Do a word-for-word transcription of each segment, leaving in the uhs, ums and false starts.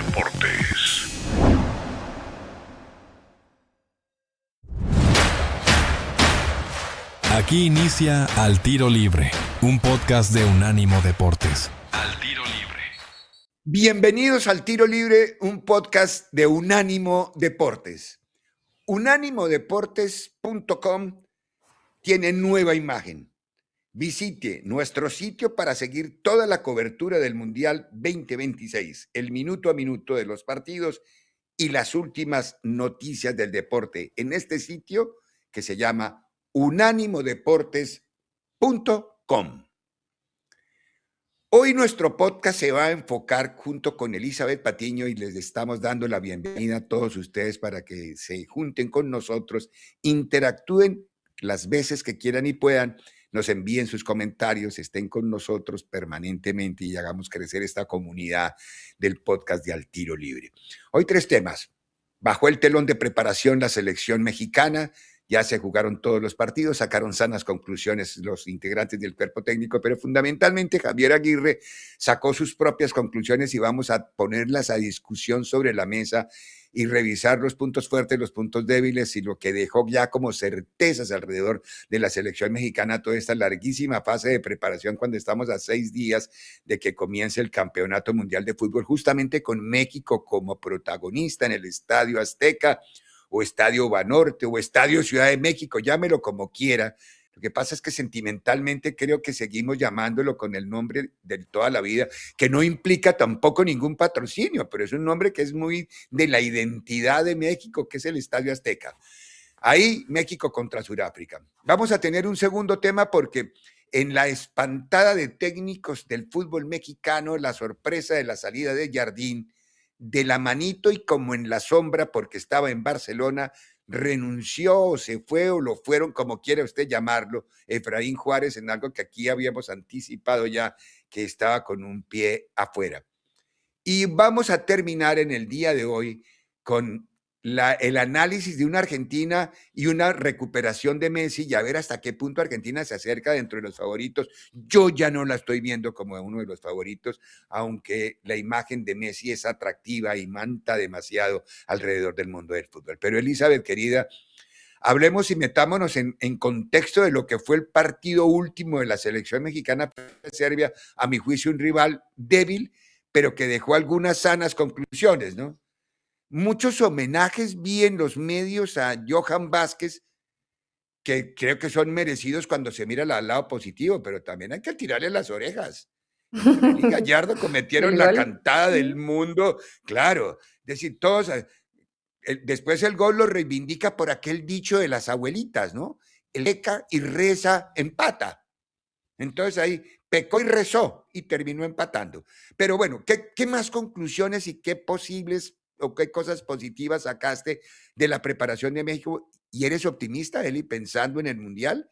Deportes. Aquí inicia Al Tiro Libre, un podcast de Unánimo Deportes. Al Tiro Libre. Bienvenidos al Tiro Libre, un podcast de Unánimo Deportes. unánimo deportes punto com tiene nueva imagen. Visite nuestro sitio para seguir toda la cobertura del Mundial veinte veintiséis, el minuto a minuto de los partidos y las últimas noticias del deporte en este sitio que se llama unánimo deportes punto com. Hoy nuestro podcast se va a enfocar junto con Elizabeth Patiño y les estamos dando la bienvenida a todos ustedes para que se junten con nosotros, interactúen las veces que quieran y puedan, nos envíen sus comentarios, estén con nosotros permanentemente y hagamos crecer esta comunidad del podcast de Al Tiro Libre. Hoy tres temas. Bajo el telón de preparación la selección mexicana. Ya se jugaron todos los partidos, sacaron sanas conclusiones los integrantes del cuerpo técnico, pero fundamentalmente Javier Aguirre sacó sus propias conclusiones y vamos a ponerlas a discusión sobre la mesa y revisar los puntos fuertes, los puntos débiles y lo que dejó ya como certezas alrededor de la selección mexicana toda esta larguísima fase de preparación cuando estamos a seis días de que comience el Campeonato Mundial de Fútbol, justamente con México como protagonista en el Estadio Azteca, o Estadio Banorte, o Estadio Ciudad de México, llámelo como quiera. Lo que pasa es que sentimentalmente creo que seguimos llamándolo con el nombre de toda la vida, que no implica tampoco ningún patrocinio, pero es un nombre que es muy de la identidad de México, que es el Estadio Azteca. Ahí México contra Sudáfrica. Vamos a tener un segundo tema porque en la espantada de técnicos del fútbol mexicano, la sorpresa de la salida de Jardín, de la manito y como en la sombra porque estaba en Barcelona, renunció o se fue o lo fueron, como quiera usted llamarlo, Efraín Juárez, en algo que aquí habíamos anticipado ya que estaba con un pie afuera. Y vamos a terminar en el día de hoy con la, el análisis de una Argentina y una recuperación de Messi y a ver hasta qué punto Argentina se acerca dentro de los favoritos. Yo ya no la estoy viendo como uno de los favoritos, aunque la imagen de Messi es atractiva y manta demasiado alrededor del mundo del fútbol. Pero Elizabeth, querida, hablemos y metámonos en, en contexto de lo que fue el partido último de la selección mexicana de Serbia, a mi juicio un rival débil, pero que dejó algunas sanas conclusiones, ¿no? Muchos homenajes vi en los medios a Johan Vázquez, que creo que son merecidos cuando se mira al lado positivo, pero también hay que tirarle las orejas. Él y Gallardo cometieron la cantada del mundo, claro, es decir, todos, el, después el gol lo reivindica por aquel dicho de las abuelitas, ¿no? El peca y reza empata. Entonces ahí pecó y rezó y terminó empatando. Pero bueno, ¿qué, qué más conclusiones y qué posibles o qué cosas positivas sacaste de la preparación de México? ¿Y eres optimista, Eli, pensando en el Mundial?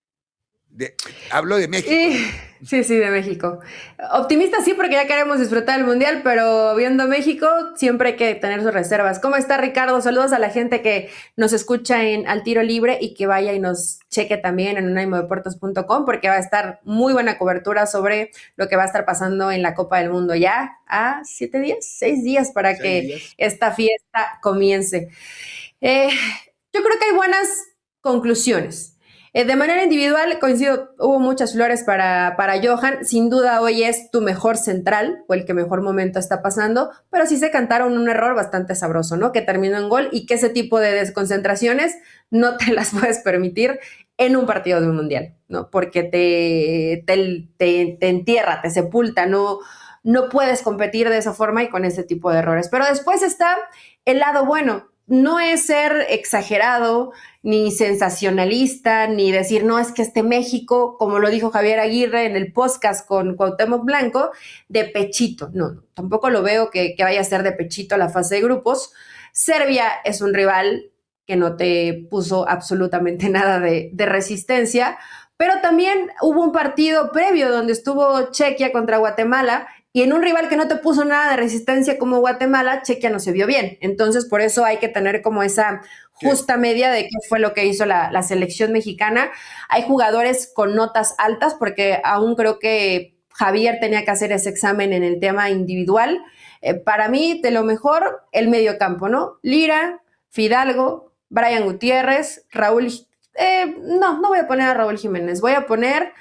De, hablo de México. Y, sí, sí, de México. Optimista sí, porque ya queremos disfrutar el Mundial, pero viendo México siempre hay que tener sus reservas. ¿Cómo está, Ricardo? Saludos a la gente que nos escucha en Al Tiro Libre y que vaya y nos cheque también en unánimo deportes punto com porque va a estar muy buena cobertura sobre lo que va a estar pasando en la Copa del Mundo ya a siete días, seis días para seis que días. Esta fiesta comience. Eh, yo creo que hay buenas conclusiones. Eh, de manera individual, coincido, hubo muchas flores para, para Johan. Sin duda hoy es tu mejor central o el que mejor momento está pasando, pero sí se cantaron un error bastante sabroso, ¿no? Que terminó en gol y que ese tipo de desconcentraciones no te las puedes permitir en un partido de un mundial, ¿no? Porque te, te, te, te entierra, te sepulta, no, no puedes competir de esa forma y con ese tipo de errores. Pero después está el lado bueno. No es ser exagerado, ni sensacionalista, ni decir, no, es que este México, como lo dijo Javier Aguirre en el podcast con Cuauhtémoc Blanco, de pechito. No, no tampoco lo veo que, que vaya a ser de pechito la fase de grupos. Serbia es un rival que no te puso absolutamente nada de, de resistencia, pero también hubo un partido previo donde estuvo Chequia contra Guatemala y en un rival que no te puso nada de resistencia como Guatemala, Chequia no se vio bien. Entonces, por eso hay que tener como esa justa media de qué fue lo que hizo la, la selección mexicana. Hay jugadores con notas altas porque aún creo que Javier tenía que hacer ese examen en el tema individual. Eh, para mí, de lo mejor, el mediocampo, ¿no? Lira, Fidalgo, Brian Gutiérrez, Raúl, eh, no, no voy a poner a Raúl Jiménez, voy a poner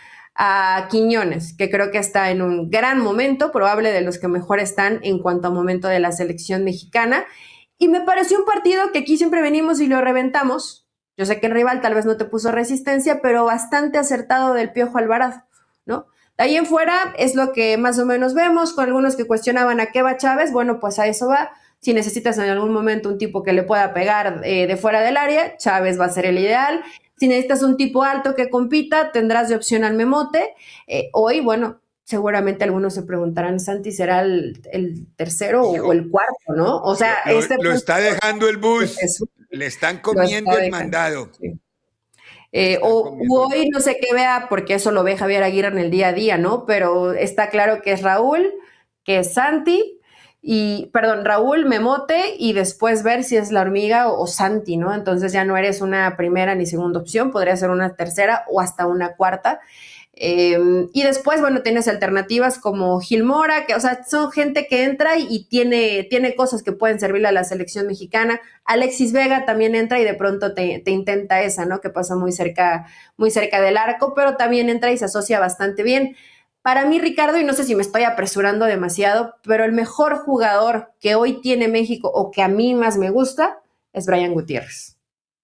a Quiñones, que creo que está en un gran momento, probable de los que mejor están en cuanto a momento de la selección mexicana. Y me pareció un partido que aquí siempre venimos y lo reventamos. Yo sé que el rival tal vez no te puso resistencia, pero bastante acertado del Piojo Alvarado, ¿no? De ahí en fuera es lo que más o menos vemos, con algunos que cuestionaban a qué va Chávez. Bueno, pues a eso va. Si necesitas en algún momento un tipo que le pueda pegar eh, de fuera del área, Chávez va a ser el ideal. Si necesitas un tipo alto que compita, tendrás de opción al Memote. Eh, hoy, bueno, seguramente algunos se preguntarán, ¿Santi será el, el tercero o, o el cuarto, no? O sea, lo, este lo está dejando el bus, es, le están comiendo el mandado. Sí. Eh, o hoy no sé qué vea, porque eso lo ve Javier Aguirre en el día a día, ¿no? Pero está claro que es Raúl, que es Santi, y, perdón, Raúl, Memote, y después ver si es la hormiga o, o Santi, ¿no? Entonces ya no eres una primera ni segunda opción, podría ser una tercera o hasta una cuarta. Eh, y después, bueno, tienes alternativas como Gil Mora, que, o sea, son gente que entra y, y tiene, tiene cosas que pueden servirle a la selección mexicana. Alexis Vega también entra y de pronto te, te intenta esa, ¿no? Que pasa muy cerca, muy cerca del arco, pero también entra y se asocia bastante bien. Para mí, Ricardo, y no sé si me estoy apresurando demasiado, pero el mejor jugador que hoy tiene México o que a mí más me gusta es Brian Gutiérrez.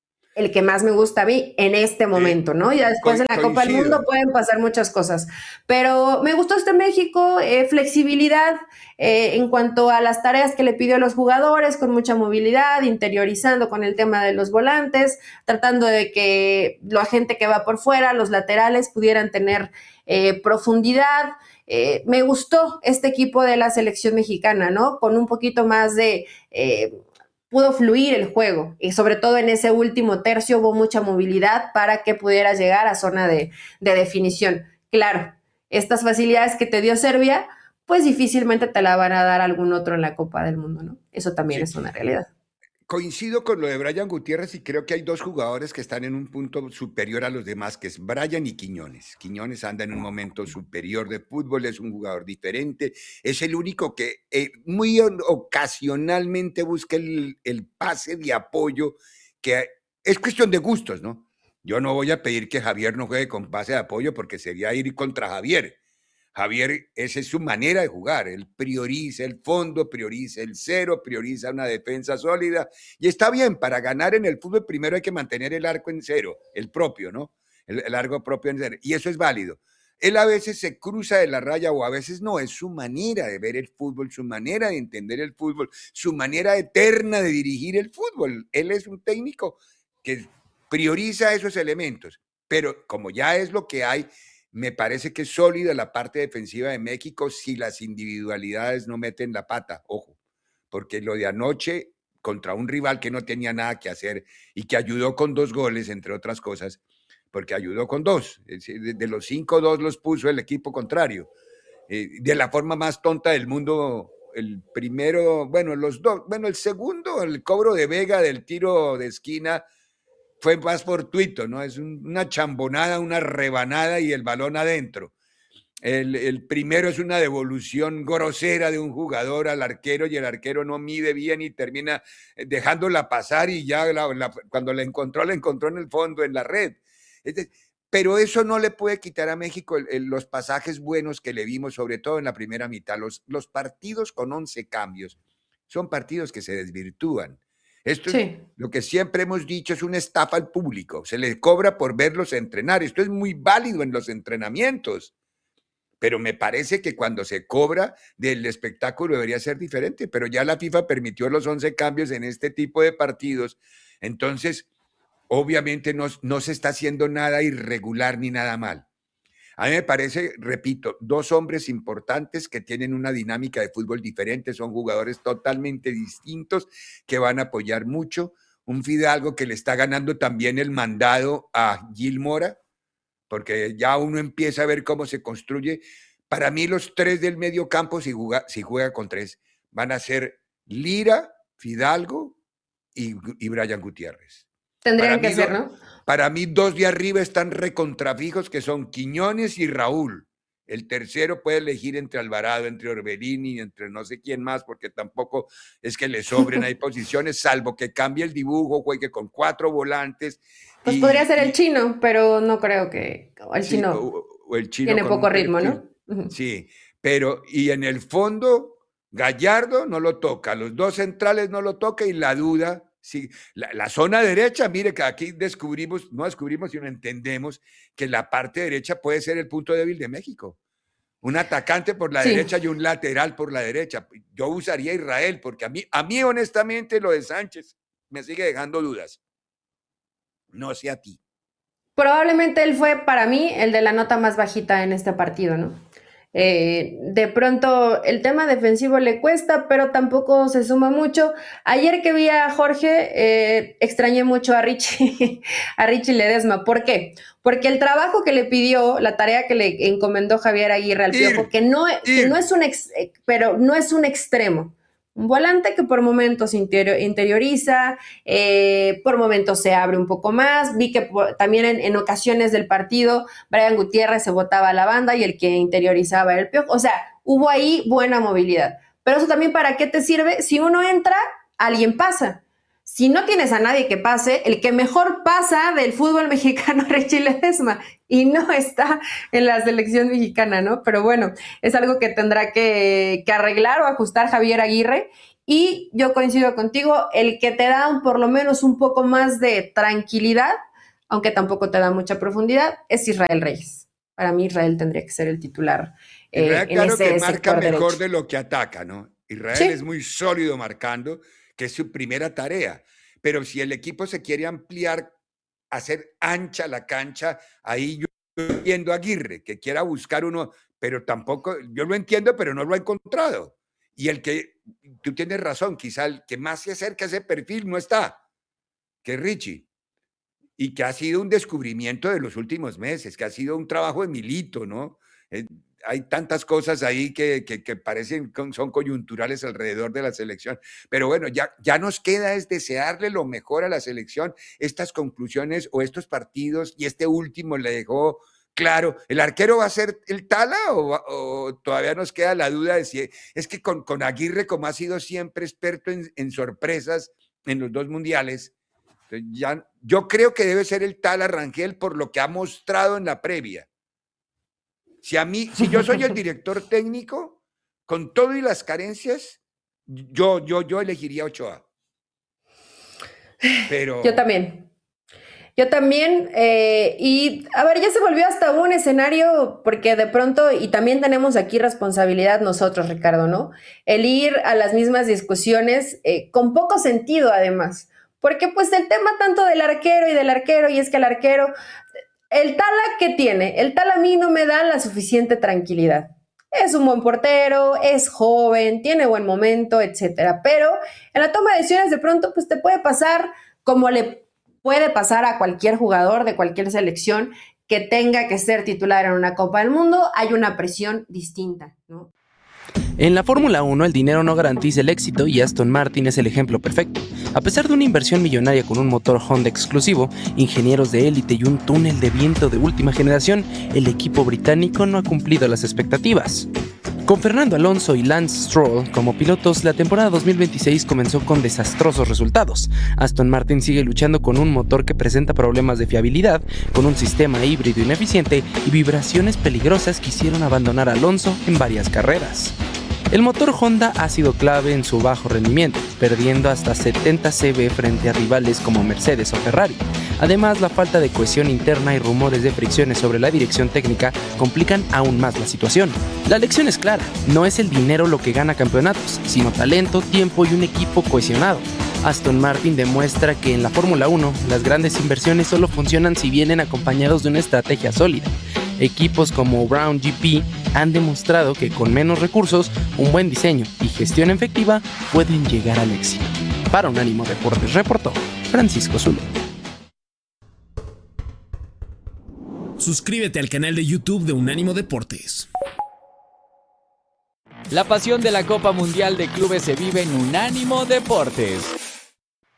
El que más me gusta a mí en este momento, ¿no? Ya después Co- en la Copa del Mundo pueden pasar muchas cosas. Pero me gustó este México, eh, flexibilidad eh, en cuanto a las tareas que le pidió a los jugadores, con mucha movilidad, interiorizando con el tema de los volantes, tratando de que la gente que va por fuera, los laterales, pudieran tener eh, profundidad. Eh, me gustó este equipo de la selección mexicana, ¿no? Con un poquito más de... Eh, pudo fluir el juego y sobre todo en ese último tercio hubo mucha movilidad para que pudiera llegar a zona de, de definición. Claro, estas facilidades que te dio Serbia, pues difícilmente te la van a dar algún otro en la Copa del Mundo, ¿no? Eso también sí. Es una realidad. Coincido con lo de Brian Gutiérrez y creo que hay dos jugadores que están en un punto superior a los demás, que es Brian y Quiñones. Quiñones anda en un momento superior de fútbol, es un jugador diferente, es el único que eh, muy ocasionalmente busca el, el pase de apoyo, que es cuestión de gustos, ¿no? Yo no voy a pedir que Javier no juegue con pase de apoyo porque sería ir contra Javier. Javier, esa es su manera de jugar, él prioriza el fondo, prioriza el cero, prioriza una defensa sólida, y está bien, para ganar en el fútbol primero hay que mantener el arco en cero, el propio, ¿no? El, el arco propio en cero, y eso es válido. Él a veces se cruza de la raya o a veces no, es su manera de ver el fútbol, su manera de entender el fútbol, su manera eterna de dirigir el fútbol. Él es un técnico que prioriza esos elementos, pero como ya es lo que hay, me parece que es sólida la parte defensiva de México si las individualidades no meten la pata, ojo, porque lo de anoche contra un rival que no tenía nada que hacer y que ayudó con dos goles, entre otras cosas, porque ayudó con dos, de los cinco, dos los puso el equipo contrario, de la forma más tonta del mundo. El primero, bueno, los dos, bueno, el segundo, el cobro de Vega del tiro de esquina, fue más fortuito, ¿no? Es un, una chambonada, una rebanada y el balón adentro. El, el primero es una devolución grosera de un jugador al arquero y el arquero no mide bien y termina dejándola pasar y ya la, la, cuando la encontró, la encontró en el fondo, en la red. Este, pero eso no le puede quitar a México el, el, los pasajes buenos que le vimos, sobre todo en la primera mitad. Los, los partidos con once cambios son partidos que se desvirtúan. Esto sí. Es lo que siempre hemos dicho, es una estafa al público. Se les cobra por verlos entrenar. Esto es muy válido en los entrenamientos. Pero me parece que cuando se cobra del espectáculo debería ser diferente. Pero ya la FIFA permitió los once cambios en este tipo de partidos. Entonces, obviamente no, no se está haciendo nada irregular ni nada mal. A mí me parece, repito, dos hombres importantes que tienen una dinámica de fútbol diferente, son jugadores totalmente distintos que van a apoyar mucho. Un Fidalgo que le está ganando también el mandado a Gil Mora, porque ya uno empieza a ver cómo se construye. Para mí los tres del medio campo, si juega, si juega con tres, van a ser Lira, Fidalgo y, y Brian Gutiérrez. Tendrían que ser, ¿no? Para mí, dos de arriba están recontrafijos, que son Quiñones y Raúl. El tercero puede elegir entre Alvarado, entre Orbelín, entre no sé quién más, porque tampoco es que le sobren ahí posiciones, salvo que cambie el dibujo, juegue con cuatro volantes. Pues y, podría ser el y, Chino, pero no creo que el sí, Chino, o, o el Chino tiene con poco un ritmo, perfil, ¿no? Uh-huh. Sí, pero y en el fondo Gallardo no lo toca, los dos centrales no lo toca y la duda, sí, la, la zona derecha, mire que aquí descubrimos, no descubrimos, sino entendemos que la parte derecha puede ser el punto débil de México. Un atacante por la Sí. derecha y un lateral por la derecha. Yo usaría a Israel, porque a mí, a mí honestamente lo de Sánchez me sigue dejando dudas. No sé a ti. Probablemente él fue para mí el de la nota más bajita en este partido, ¿no? Eh, de pronto el tema defensivo le cuesta, pero tampoco se suma mucho. Ayer que vi a Jorge, eh, extrañé mucho a Richie, a Richie Ledesma. ¿Por qué? Porque el trabajo que le pidió, la tarea que le encomendó Javier Aguirre al Piojo, Ir, que no, que ir. no es un ex, pero no es un extremo. Un volante que por momentos interior, interioriza, eh, por momentos se abre un poco más. Vi que por, también en, en ocasiones del partido Brian Gutiérrez se botaba a la banda y el que interiorizaba era el Piojo. O sea, hubo ahí buena movilidad. Pero eso también, ¿para qué te sirve? Si uno entra, alguien pasa. Si no tienes a nadie que pase, el que mejor pasa del fútbol mexicano es Richie Ledesma y no está en la selección mexicana, ¿no? Pero bueno, es algo que tendrá que, que arreglar o ajustar Javier Aguirre. Y yo coincido contigo, el que te da un, por lo menos un poco más de tranquilidad, aunque tampoco te da mucha profundidad, es Israel Reyes. Para mí Israel tendría que ser el titular. Eh, Israel, en claro ese que marca mejor derecho. de lo que ataca, ¿no? Israel Sí. es muy sólido marcando, que es su primera tarea. Pero si el equipo se quiere ampliar, hacer ancha la cancha, ahí yo entiendo a Aguirre, que quiera buscar uno, pero tampoco, yo lo entiendo, pero no lo ha encontrado. Y el que, tú tienes razón, quizá el que más se acerca a ese perfil no está, que es Richie. Y que ha sido un descubrimiento de los últimos meses, que ha sido un trabajo de Milito, ¿no? Eh, hay tantas cosas ahí que, que, que parecen, son coyunturales alrededor de la selección. Pero bueno, ya, ya nos queda es desearle lo mejor a la selección. Estas conclusiones o estos partidos, y este último le dejó claro, ¿el arquero va a ser el Tala o, o todavía nos queda la duda de si es que con, con Aguirre, como ha sido siempre experto en, en sorpresas en los dos mundiales, ya, yo creo que debe ser el Tala Rangel por lo que ha mostrado en la previa. Si a mí, si yo soy el director técnico, con todo y las carencias, yo, yo, yo elegiría Ochoa. Pero... Yo también. Yo también, eh, y a ver, ya se volvió hasta un escenario, porque de pronto, y también tenemos aquí responsabilidad nosotros, Ricardo, ¿no? El ir a las mismas discusiones eh, con poco sentido, además. Porque pues el tema tanto del arquero y del arquero, y es que el arquero, el Tala, ¿qué tiene? El Tala a mí no me da la suficiente tranquilidad. Es un buen portero, es joven, tiene buen momento, etcétera. Pero en la toma de decisiones de pronto pues te puede pasar como le puede pasar a cualquier jugador de cualquier selección que tenga que ser titular en una Copa del Mundo. Hay una presión distinta, ¿no? En la Fórmula uno el dinero no garantiza el éxito y Aston Martin es el ejemplo perfecto. A pesar de una inversión millonaria con un motor Honda exclusivo, ingenieros de élite y un túnel de viento de última generación, el equipo británico no ha cumplido las expectativas. Con Fernando Alonso y Lance Stroll como pilotos, la temporada dos mil veintiséis comenzó con desastrosos resultados. Aston Martin sigue luchando con un motor que presenta problemas de fiabilidad, con un sistema híbrido ineficiente y vibraciones peligrosas que hicieron abandonar a Alonso en varias carreras. El motor Honda ha sido clave en su bajo rendimiento, perdiendo hasta setenta caballos frente a rivales como Mercedes o Ferrari. Además, la falta de cohesión interna y rumores de fricciones sobre la dirección técnica complican aún más la situación. La lección es clara, no es el dinero lo que gana campeonatos, sino talento, tiempo y un equipo cohesionado. Aston Martin demuestra que en la Fórmula uno las grandes inversiones solo funcionan si vienen acompañados de una estrategia sólida. Equipos como Brown G P han demostrado que con menos recursos, un buen diseño y gestión efectiva pueden llegar al éxito. Para Unánimo Deportes reportó Francisco Zulo. Suscríbete al canal de YouTube de Unánimo Deportes. La pasión de la Copa Mundial de Clubes se vive en Unánimo Deportes.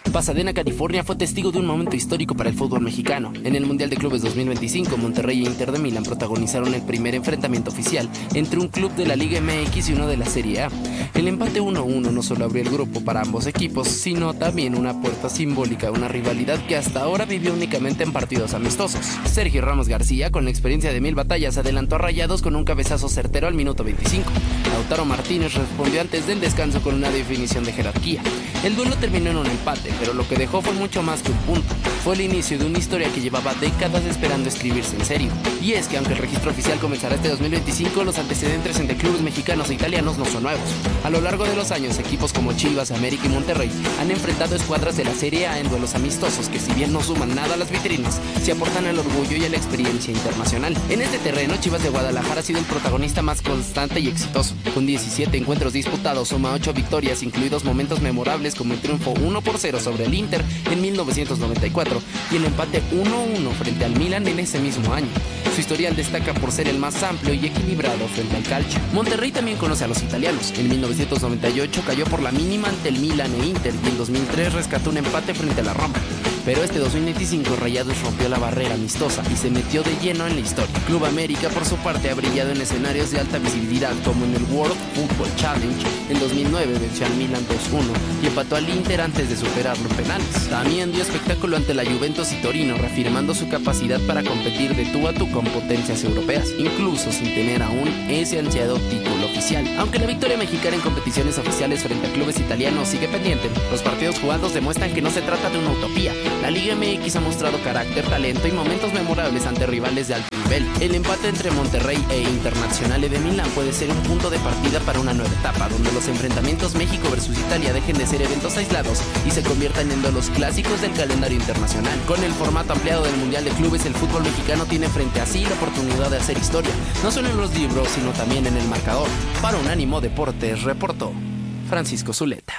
Pasadena, California fue testigo de un momento histórico para el fútbol mexicano. En el Mundial de Clubes dos mil veinticinco, Monterrey e Inter de Milán protagonizaron el primer enfrentamiento oficial entre un club de la Liga M X y uno de la Serie A. El empate uno a uno no solo abrió el grupo para ambos equipos, sino también una puerta simbólica a una rivalidad que hasta ahora vivió únicamente en partidos amistosos. Sergio Ramos García, con la experiencia de mil batallas, adelantó a Rayados con un cabezazo certero al minuto veinticinco. Lautaro Martínez respondió antes del descanso con una definición de jerarquía. El duelo terminó en un empate, pero lo que dejó fue mucho más que un punto. Fue el inicio de una historia que llevaba décadas esperando escribirse en serio. Y es que aunque el registro oficial comenzará este dos mil veinticinco, los antecedentes entre clubes mexicanos e italianos no son nuevos. A lo largo de los años, equipos como Chivas, América y Monterrey han enfrentado escuadras de la Serie A en duelos amistosos que, si bien no suman nada a las vitrinas, se aportan al orgullo y a la experiencia internacional. En este terreno, Chivas de Guadalajara ha sido el protagonista más constante y exitoso. Con diecisiete encuentros disputados, suma ocho victorias, incluidos momentos memorables como el triunfo uno por cero sobre el Inter en mil novecientos noventa y cuatro y el empate uno a uno frente al Milan en ese mismo año. Su historial destaca por ser el más amplio y equilibrado frente al calcio. Monterrey también conoce a los italianos. En mil novecientos noventa y ocho cayó por la mínima ante el Milan e Inter y en dos mil tres rescató un empate frente a la Roma. Pero este dos mil veinticinco Rayados rompió la barrera amistosa y se metió de lleno en la historia. Club América, por su parte, ha brillado en escenarios de alta visibilidad como en el World Football Challenge. En dos mil nueve venció al Milan dos uno y empató al Inter antes de superarlo en penales. También dio espectáculo ante la Juventus y Torino, reafirmando su capacidad para competir de tú a tú con potencias europeas, incluso sin tener aún ese ansiado título oficial. Aunque la victoria mexicana en competiciones oficiales frente a clubes italianos sigue pendiente, los partidos jugados demuestran que no se trata de una utopía. La Liga M X ha mostrado carácter, talento y momentos memorables ante rivales de alto nivel. El empate entre Monterrey e Internazionale de Milán puede ser un punto de partida para una nueva etapa, donde los enfrentamientos México versus Italia dejen de ser eventos aislados y se conviertan en los clásicos del calendario internacional. Con el formato ampliado del Mundial de Clubes, el fútbol mexicano tiene frente a sí la oportunidad de hacer historia, no solo en los libros, sino también en el marcador. Para Unánimo Deportes, reportó Francisco Zuleta.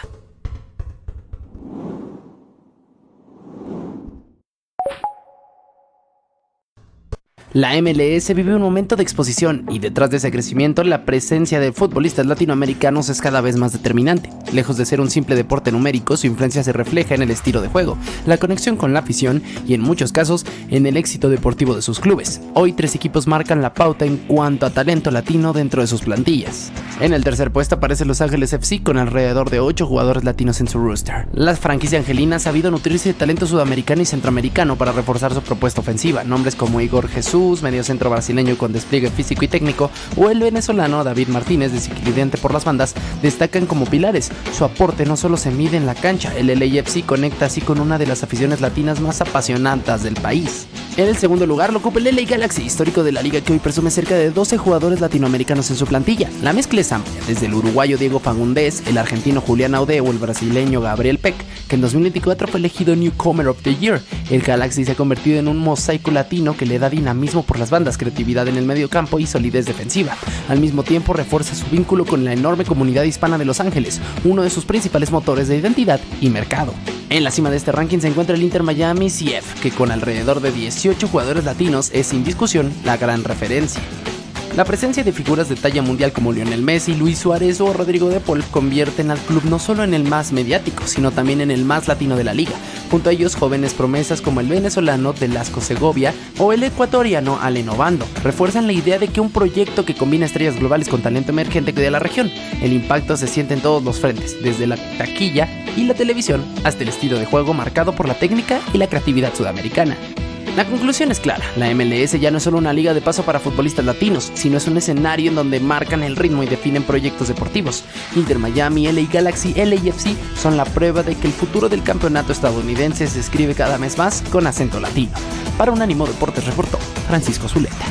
La M L S vive un momento de exposición y detrás de ese crecimiento la presencia de futbolistas latinoamericanos es cada vez más determinante. Lejos de ser un simple deporte numérico, su influencia se refleja en el estilo de juego, la conexión con la afición y en muchos casos en el éxito deportivo de sus clubes. Hoy tres equipos marcan la pauta en cuanto a talento latino dentro de sus plantillas. En el tercer puesto aparece Los Ángeles F C con alrededor de ocho jugadores latinos en su roster. La franquicia angelina ha sabido nutrirse de talento sudamericano y centroamericano para reforzar su propuesta ofensiva. Nombres como Igor Jesús, mediocentro brasileño con despliegue físico y técnico, o el venezolano David Martínez, desequilibrante por las bandas, destacan como pilares. Su aporte no solo se mide en la cancha, el L A F C conecta así con una de las aficiones latinas más apasionadas del país. En el segundo lugar lo ocupa el L A Galaxy, histórico de la liga que hoy presume cerca de doce jugadores latinoamericanos en su plantilla. La mezcla es amplia, desde el uruguayo Diego Fagundez, el argentino Julián Audé o el brasileño Gabriel Peck, que en dos mil veinticuatro fue elegido Newcomer of the Year. El Galaxy se ha convertido en un mosaico latino que le da dinamismo por las bandas, creatividad en el medio campo y solidez defensiva. Al mismo tiempo refuerza su vínculo con la enorme comunidad hispana de Los Ángeles, uno de sus principales motores de identidad y mercado. En la cima de este ranking se encuentra el Inter Miami C F, que con alrededor de dieciocho jugadores latinos es sin discusión la gran referencia. La presencia de figuras de talla mundial como Lionel Messi, Luis Suárez o Rodrigo de Paul convierten al club no solo en el más mediático, sino también en el más latino de la liga. Junto a ellos, jóvenes promesas como el venezolano Velasco Segovia o el ecuatoriano Allen Obando refuerzan la idea de que un proyecto que combina estrellas globales con talento emergente de la región. El impacto se siente en todos los frentes, desde la taquilla y la televisión hasta el estilo de juego marcado por la técnica y la creatividad sudamericana. La conclusión es clara, la M L S ya no es solo una liga de paso para futbolistas latinos, sino es un escenario en donde marcan el ritmo y definen proyectos deportivos. Inter Miami, L A Galaxy, L A F C son la prueba de que el futuro del campeonato estadounidense se escribe cada mes más con acento latino. Para Unánimo Deportes reportó Francisco Zuleta.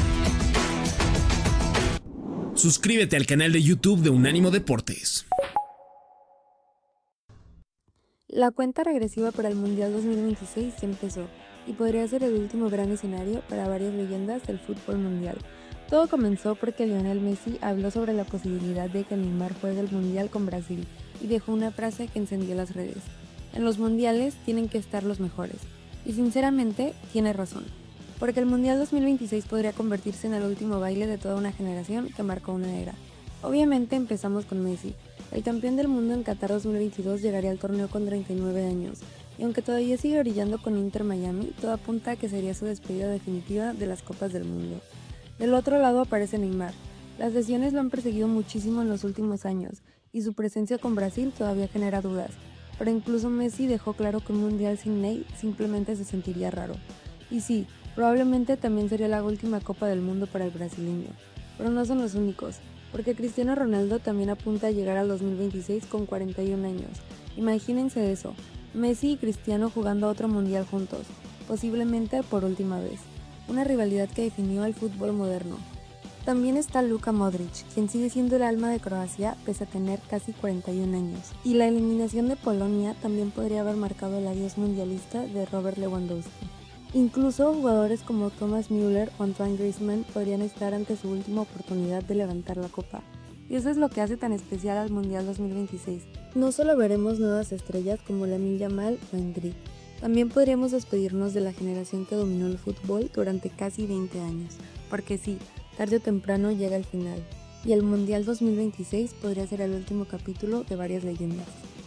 Suscríbete al canal de YouTube de Unánimo Deportes. La cuenta regresiva para el Mundial dos mil veintiséis ya empezó y podría ser el último gran escenario para varias leyendas del fútbol mundial. Todo comenzó porque Lionel Messi habló sobre la posibilidad de que Neymar juegue el Mundial con Brasil y dejó una frase que encendió las redes. En los mundiales tienen que estar los mejores. Y sinceramente, tiene razón, porque el Mundial dos mil veintiséis podría convertirse en el último baile de toda una generación que marcó una era. Obviamente empezamos con Messi. El campeón del mundo en Qatar dos mil veintidós llegaría al torneo con treinta y nueve años, y aunque todavía sigue brillando con Inter Miami, todo apunta a que sería su despedida definitiva de las Copas del Mundo. Del otro lado aparece Neymar. Las lesiones lo han perseguido muchísimo en los últimos años, y su presencia con Brasil todavía genera dudas, pero incluso Messi dejó claro que un mundial sin Ney simplemente se sentiría raro. Y sí, probablemente también sería la última Copa del Mundo para el brasileño, pero no son los únicos, porque Cristiano Ronaldo también apunta a llegar al dos mil veintiséis con cuarenta y un años. Imagínense eso, Messi y Cristiano jugando a otro mundial juntos, posiblemente por última vez, una rivalidad que definió el fútbol moderno. También está Luka Modric, quien sigue siendo el alma de Croacia pese a tener casi cuarenta y un años. Y la eliminación de Polonia también podría haber marcado el adiós mundialista de Robert Lewandowski. Incluso jugadores como Thomas Müller o Antoine Griezmann podrían estar ante su última oportunidad de levantar la copa. Y eso es lo que hace tan especial al Mundial dos mil veintiséis. No solo veremos nuevas estrellas como Lamine Yamal o Endrick, también podríamos despedirnos de la generación que dominó el fútbol durante casi veinte años. Porque sí, tarde o temprano llega el final, y el Mundial dos mil veintiséis podría ser el último capítulo de varias leyendas.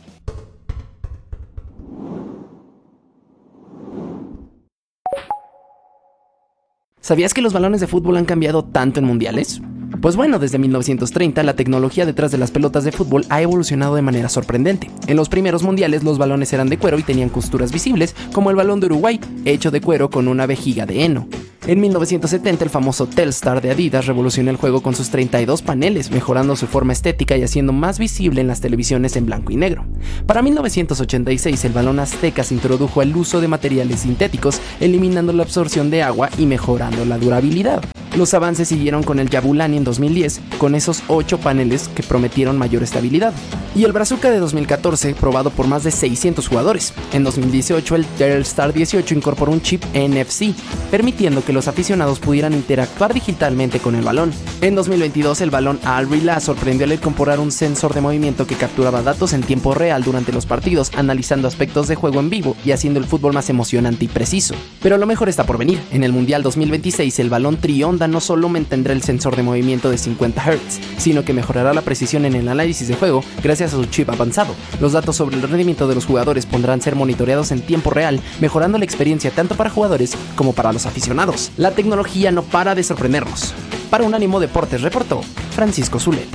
¿Sabías que los balones de fútbol han cambiado tanto en mundiales? Pues bueno, desde mil novecientos treinta la tecnología detrás de las pelotas de fútbol ha evolucionado de manera sorprendente. En los primeros mundiales los balones eran de cuero y tenían costuras visibles, como el balón de Uruguay, hecho de cuero con una vejiga de heno. En mil novecientos setenta el famoso Telstar de Adidas revolucionó el juego con sus treinta y dos paneles, mejorando su forma estética y haciendo más visible en las televisiones en blanco y negro. Para mil novecientos ochenta y seis el balón Azteca se introdujo el uso de materiales sintéticos, eliminando la absorción de agua y mejorando la durabilidad. Los avances siguieron con el Yabulani en dos mil diez, con esos ocho paneles que prometieron mayor estabilidad. Y el Brazuca de dos mil catorce, probado por más de seiscientos jugadores. En dos mil dieciocho el Telstar dieciocho incorporó un chip N F C, permitiendo que los aficionados pudieran interactuar digitalmente con el balón. En dos mil veintidós el balón Al-Rila sorprendió al incorporar un sensor de movimiento que capturaba datos en tiempo real durante los partidos, analizando aspectos de juego en vivo y haciendo el fútbol más emocionante y preciso. Pero lo mejor está por venir. En el Mundial dos mil veintiséis el balón Trionda no solo mantendrá el sensor de movimiento de cincuenta hertz, sino que mejorará la precisión en el análisis de juego gracias a su chip avanzado. Los datos sobre el rendimiento de los jugadores podrán ser monitoreados en tiempo real, mejorando la experiencia tanto para jugadores como para los aficionados. La tecnología no para de sorprendernos. Para Unánimo Deportes reportó Francisco Zuleta.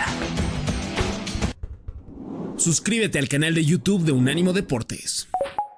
Suscríbete al canal de YouTube de Unánimo Deportes.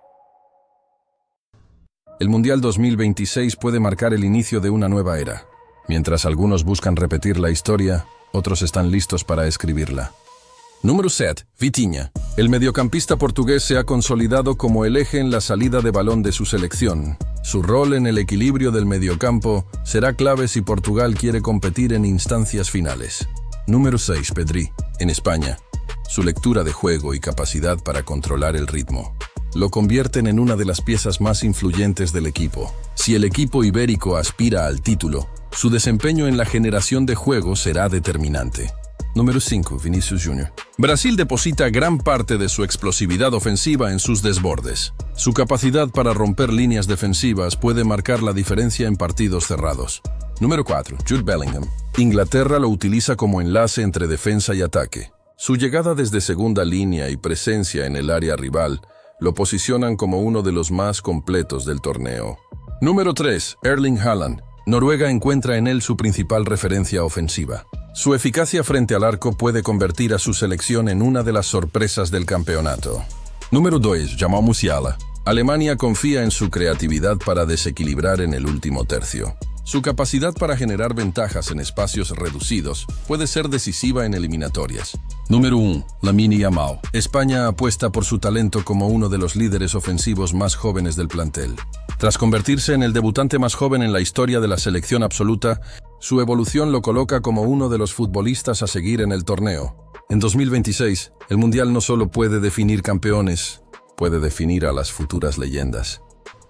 El Mundial dos mil veintiséis puede marcar el inicio de una nueva era. Mientras algunos buscan repetir la historia, otros están listos para escribirla. Número siete. Vitinha. El mediocampista portugués se ha consolidado como el eje en la salida de balón de su selección. Su rol en el equilibrio del mediocampo será clave si Portugal quiere competir en instancias finales. Número seis. Pedri. En España, su lectura de juego y capacidad para controlar el ritmo lo convierten en una de las piezas más influyentes del equipo. Si el equipo ibérico aspira al título, su desempeño en la generación de juego será determinante. Número cinco. Vinicius Júnior Brasil deposita gran parte de su explosividad ofensiva en sus desbordes. Su capacidad para romper líneas defensivas puede marcar la diferencia en partidos cerrados. Número cuatro. Jude Bellingham. Inglaterra lo utiliza como enlace entre defensa y ataque. Su llegada desde segunda línea y presencia en el área rival lo posicionan como uno de los más completos del torneo. Número tres. Erling Haaland. Noruega encuentra en él su principal referencia ofensiva. Su eficacia frente al arco puede convertir a su selección en una de las sorpresas del campeonato. Número dos. Jamal Musiala. Alemania confía en su creatividad para desequilibrar en el último tercio. Su capacidad para generar ventajas en espacios reducidos puede ser decisiva en eliminatorias. Número uno. Lamine Yamal. España apuesta por su talento como uno de los líderes ofensivos más jóvenes del plantel. Tras convertirse en el debutante más joven en la historia de la selección absoluta, su evolución lo coloca como uno de los futbolistas a seguir en el torneo. En dos mil veintiséis, el Mundial no solo puede definir campeones, puede definir a las futuras leyendas.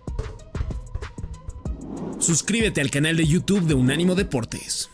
Suscríbete al canal de YouTube de Unánimo Deportes.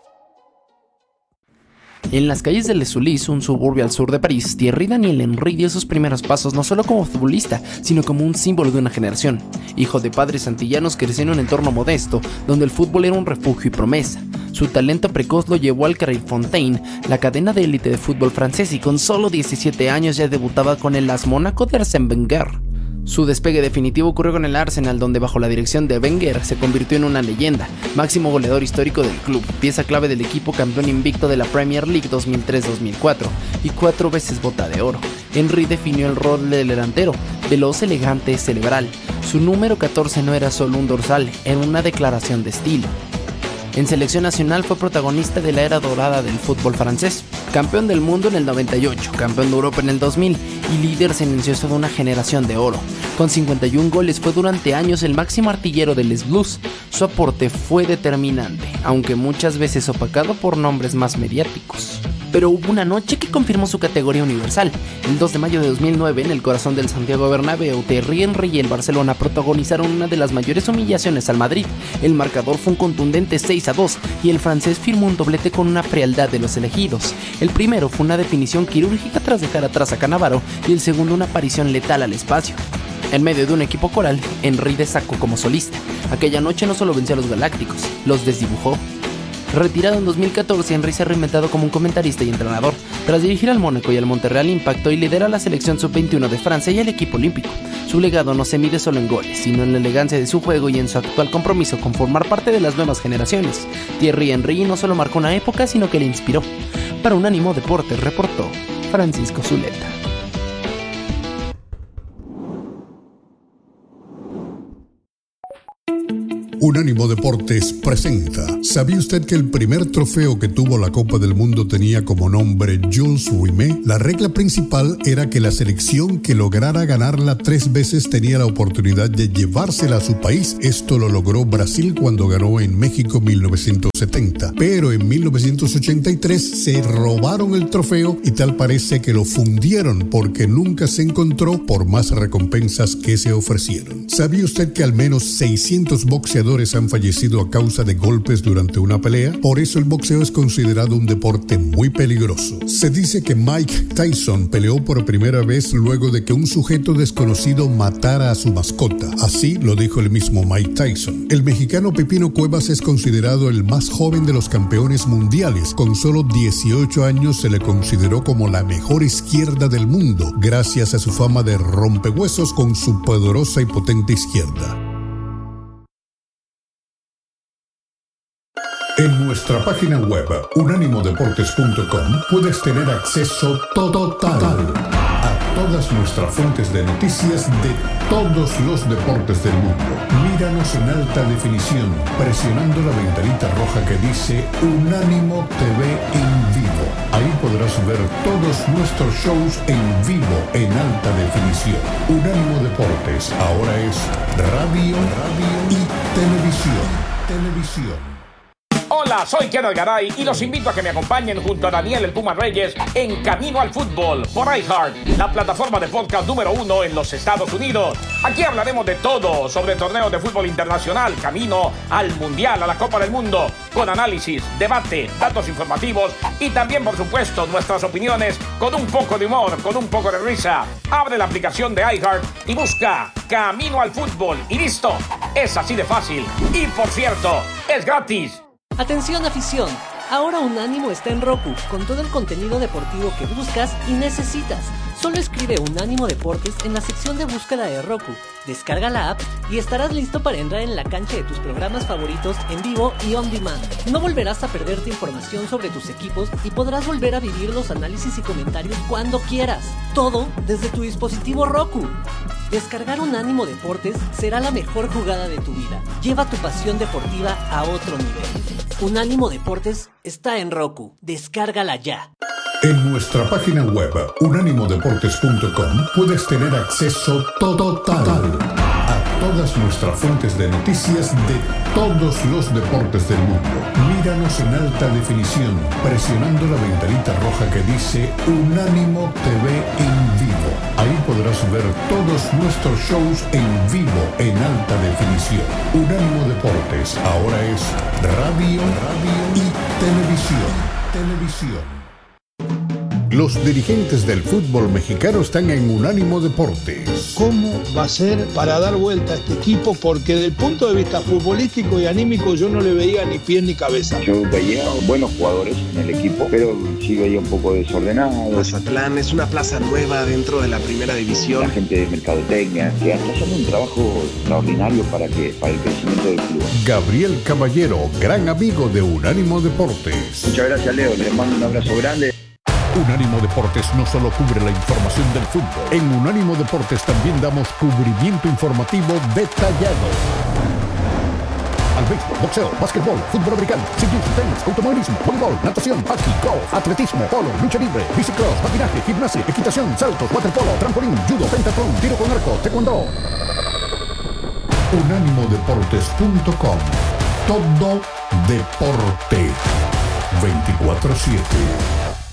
En las calles de Les Ulis, un suburbio al sur de París, Thierry Daniel Henry dio sus primeros pasos no solo como futbolista, sino como un símbolo de una generación. Hijo de padres antillanos, creció en un entorno modesto, donde el fútbol era un refugio y promesa. Su talento precoz lo llevó al Carril Fontaine, la cadena de élite de fútbol francés, y con solo diecisiete años ya debutaba con el A S Mónaco de Arsène Wenger. Su despegue definitivo ocurrió con el Arsenal, donde bajo la dirección de Wenger se convirtió en una leyenda, máximo goleador histórico del club, pieza clave del equipo campeón invicto de la Premier League dos mil tres dos mil cuatro y cuatro veces bota de oro. Henry definió el rol del delantero, veloz, elegante, cerebral. Su número catorce no era solo un dorsal, era una declaración de estilo. En selección nacional fue protagonista de la era dorada del fútbol francés, campeón del mundo en el noventa y ocho, campeón de Europa en el dos mil y líder silencioso de una generación de oro. Con cincuenta y un goles fue durante años el máximo artillero de Les Blues. Su aporte fue determinante, aunque muchas veces opacado por nombres más mediáticos. Pero hubo una noche que confirmó su categoría universal. El dos de mayo de dos mil nueve, en el corazón del Santiago Bernabéu, Thierry Henry y el Barcelona protagonizaron una de las mayores humillaciones al Madrid. El marcador fue un contundente seis a dos y el francés firmó un doblete con una frialdad de los elegidos. El primero fue una definición quirúrgica tras dejar atrás a Cannavaro y el segundo una aparición letal al espacio. En medio de un equipo coral, Henry destacó como solista. Aquella noche no solo venció a los galácticos, los desdibujó. Retirado en dos mil catorce, Henry se ha reinventado como un comentarista y entrenador. Tras dirigir al Mónaco y al Montreal impactó y lidera la selección sub veintiuno de Francia y el equipo olímpico. Su legado no se mide solo en goles, sino en la elegancia de su juego y en su actual compromiso con formar parte de las nuevas generaciones. Thierry Henry no solo marcó una época, sino que le inspiró. Para Unánimo Deportes reportó Francisco Zuleta. Unánimo Deportes presenta. ¿Sabía usted que el primer trofeo que tuvo la Copa del Mundo tenía como nombre Jules Rimet? La regla principal era que la selección que lograra ganarla tres veces tenía la oportunidad de llevársela a su país. Esto lo logró Brasil cuando ganó en México mil novecientos setenta. Pero en mil novecientos ochenta y tres se robaron el trofeo y tal parece que lo fundieron porque nunca se encontró por más recompensas que se ofrecieron. ¿Sabía usted que al menos seiscientos boxeadores han fallecido a causa de golpes durante una pelea? Por eso el boxeo es considerado un deporte muy peligroso. Se dice que Mike Tyson peleó por primera vez luego de que un sujeto desconocido matara a su mascota. Así lo dijo el mismo Mike Tyson. El mexicano Pepino Cuevas es considerado el más joven de los campeones mundiales. Con solo dieciocho años se le consideró como la mejor izquierda del mundo, gracias a su fama de rompehuesos con su poderosa y potente izquierda. En nuestra página web, unánimo deportes punto com, puedes tener acceso total a todas nuestras fuentes de noticias de todos los deportes del mundo. Míranos en alta definición, presionando la ventanita roja que dice Unánimo T V en vivo. Ahí podrás ver todos nuestros shows en vivo en alta definición. Unánimo Deportes ahora es radio, radio y televisión. Televisión. Hola, soy Kenneth Garay y los invito a que me acompañen junto a Daniel El Puma Reyes en Camino al Fútbol por iHeart, la plataforma de podcast número uno en los Estados Unidos. Aquí hablaremos de todo sobre torneos de fútbol internacional, camino al Mundial, a la Copa del Mundo, con análisis, debate, datos informativos y también, por supuesto, nuestras opiniones con un poco de humor, con un poco de risa. Abre la aplicación de iHeart y busca Camino al Fútbol y listo. Es así de fácil. Y por cierto, es gratis. Atención afición, ahora Unánimo está en Roku, con todo el contenido deportivo que buscas y necesitas. Solo escribe Unánimo Deportes en la sección de búsqueda de Roku, descarga la app y estarás listo para entrar en la cancha de tus programas favoritos en vivo y on demand. No volverás a perderte información sobre tus equipos y podrás volver a vivir los análisis y comentarios cuando quieras. Todo desde tu dispositivo Roku. Descargar Unánimo Deportes será la mejor jugada de tu vida. Lleva tu pasión deportiva a otro nivel. Unánimo Deportes está en Roku. Descárgala ya. En nuestra página web, unánimo deportes punto com, puedes tener acceso total a todas nuestras fuentes de noticias de todos los deportes del mundo. Míranos en alta definición, presionando la ventanita roja que dice Unánimo T V en vivo. Ahí podrás ver todos nuestros shows en vivo en alta definición. Unánimo Deportes ahora es radio, radio y televisión. Televisión. Los dirigentes del fútbol mexicano están en Unánimo Deportes. ¿Cómo va a ser para dar vuelta a este equipo? Porque desde el punto de vista futbolístico y anímico yo no le veía ni pie ni cabeza. Yo veía buenos jugadores en el equipo, pero sí veía un poco desordenado. Mazatlán es una plaza nueva dentro de la primera división. La gente de mercadotecnia que está haciendo un trabajo extraordinario para, que, para el crecimiento del club. Gabriel Caballero, gran amigo de Unánimo Deportes. Muchas gracias, Leo. Les mando un abrazo grande. Unánimo Deportes no solo cubre la información del fútbol. En Unánimo Deportes también damos cubrimiento informativo detallado al béisbol, boxeo, básquetbol, fútbol americano, ciclismo, tenis, automovilismo, voleibol, natación, hockey, golf, atletismo, polo, lucha libre, bicicross, patinaje, gimnasia, equitación, saltos, waterpolo, trampolín, judo, pentathlon, tiro con arco, taekwondo. unánimo deportes punto com. Todo deporte. veinticuatro siete.